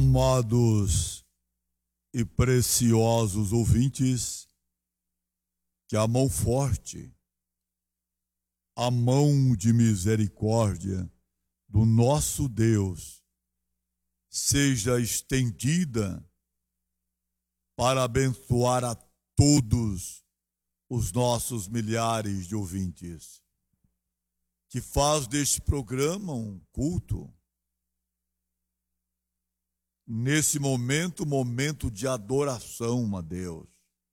Amados e preciosos ouvintes, que a mão forte, a mão de misericórdia do nosso Deus seja estendida para abençoar a todos os nossos milhares de ouvintes, que faz deste programa um culto. Nesse momento de adoração a Deus.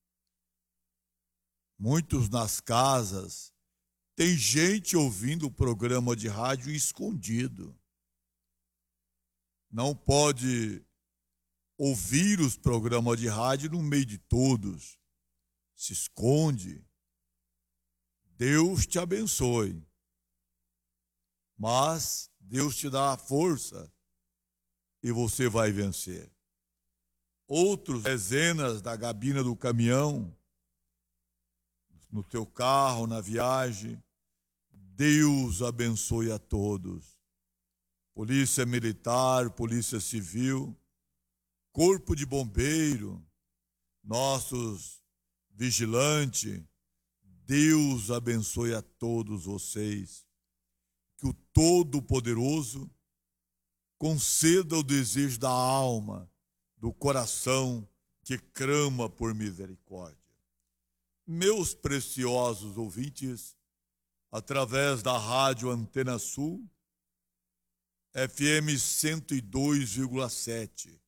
Muitos nas casas, tem gente ouvindo o programa de rádio escondido. Não pode ouvir os programas de rádio no meio de todos. Se esconde. Deus te abençoe. Mas Deus te dá a força e você vai vencer. Outros, dezenas da gabina do caminhão, no teu carro, na viagem, Deus abençoe a todos. Polícia Militar, Polícia Civil, Corpo de Bombeiro, nossos vigilantes, Deus abençoe a todos vocês. Que o Todo-Poderoso conceda o desejo da alma, do coração que clama por misericórdia. Meus preciosos ouvintes, através da Rádio Antena Sul, FM 102,7,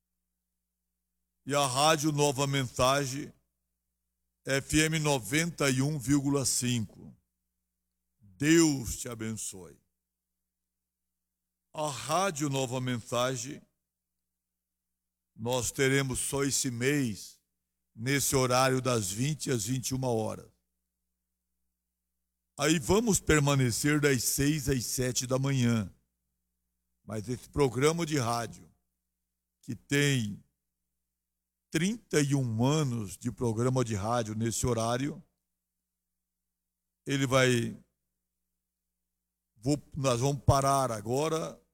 e a Rádio Nova Mensagem, FM 91,5. Deus te abençoe. A Rádio Nova Mensagem, nós teremos só esse mês, nesse horário das 20 às 21 horas. Aí vamos permanecer das 6 às 7 da manhã. Mas esse programa de rádio, que tem 31 anos de programa de rádio nesse horário, nós vamos parar agora